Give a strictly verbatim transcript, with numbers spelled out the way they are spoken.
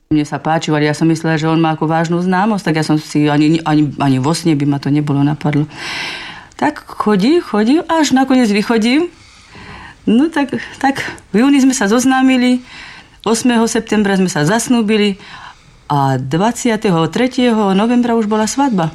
Mne sa páčilo, ale ja som myslela, že on má ako vážnu známosť, tak ja som si ani, ani, ani vo sne by ma to nebolo napadlo. Tak chodí, chodí, až nakoniec vychodím. No tak, tak v júni sme sa zoznámili, ôsmeho septembra sme sa zasnúbili a dvadsiateho tretieho novembra už bola svadba.